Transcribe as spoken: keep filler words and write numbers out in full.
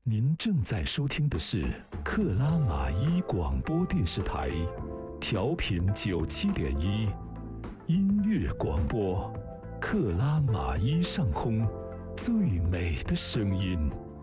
您正在收听的是克拉玛依广播电视台，调频九七点一，音乐广播，克拉玛依上空最美的声音。